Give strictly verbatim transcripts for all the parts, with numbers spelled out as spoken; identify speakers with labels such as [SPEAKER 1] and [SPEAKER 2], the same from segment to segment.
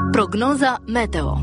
[SPEAKER 1] Prognoza meteo.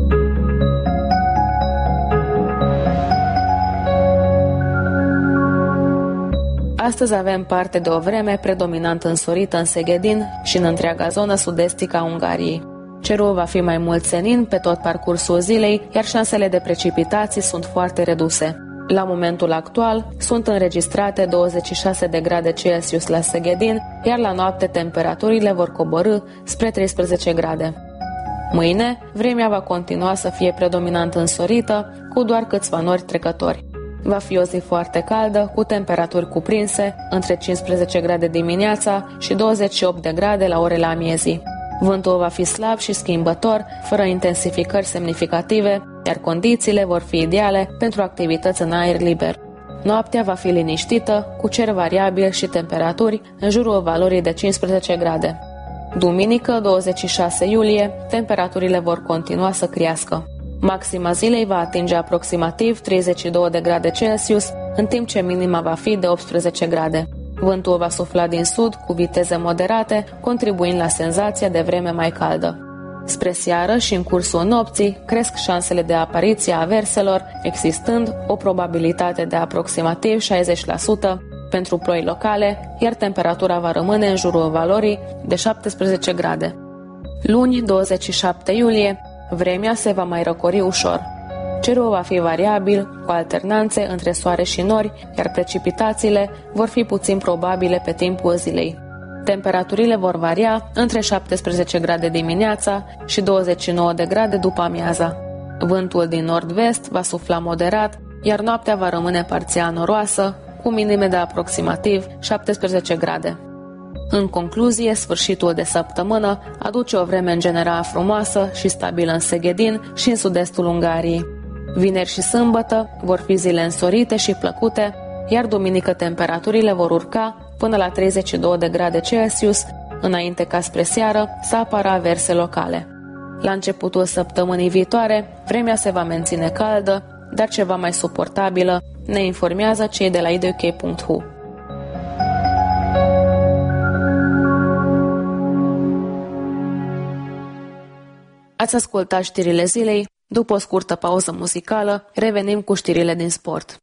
[SPEAKER 1] Astăzi avem parte de o vreme predominant însorită în Seghedin și în întreaga zonă sud-estică a Ungariei. Cerul va fi mai mult senin pe tot parcursul zilei, iar șansele de precipitații sunt foarte reduse. La momentul actual sunt înregistrate douăzeci și șase de grade Celsius la Seghedin, iar la noapte temperaturile vor coborî spre treisprezece grade. Mâine, vremea va continua să fie predominant însorită, cu doar câțiva nori trecători. Va fi o zi foarte caldă, cu temperaturi cuprinse între cincisprezece grade dimineața și douăzeci și opt de grade la orele amiezii. Vântul va fi slab și schimbător, fără intensificări semnificative, iar condițiile vor fi ideale pentru activități în aer liber. Noaptea va fi liniștită, cu cer variabil și temperaturi în jurul valorii de cincisprezece grade. Duminică, douăzeci și șase iulie, temperaturile vor continua să crească. Maxima zilei va atinge aproximativ treizeci și două de grade Celsius, în timp ce minima va fi de optsprezece grade. Vântul va sufla din sud cu viteze moderate, contribuind la senzația de vreme mai caldă. Spre seară și în cursul nopții cresc șansele de apariție a averselor, existând o probabilitate de aproximativ șaizeci la sută pentru ploi locale, iar temperatura va rămâne în jurul valorii de șaptesprezece grade. Luni, douăzeci și șapte iulie, vremea se va mai răcori ușor. Cerul va fi variabil, cu alternanțe între soare și nori, iar precipitațiile vor fi puțin probabile pe timpul zilei. Temperaturile vor varia între șaptesprezece grade dimineața și douăzeci și nouă de grade după amiaza. Vântul din nord-vest va sufla moderat, iar noaptea va rămâne parțial noroasă, cu minime de aproximativ șaptesprezece grade. În concluzie, sfârșitul de săptămână aduce o vreme în general frumoasă și stabilă în Seghedin și în sud-estul Ungariei. Vineri și sâmbătă vor fi zile însorite și plăcute, iar duminică temperaturile vor urca până la treizeci și două de grade Celsius, înainte ca spre seară să apară averse locale. La începutul săptămânii viitoare, vremea se va menține caldă, dar ceva mai suportabilă, ne informează cei de la i d o k punct h u. Ați ascultat știrile zilei. După o scurtă pauză muzicală, revenim cu știrile din sport.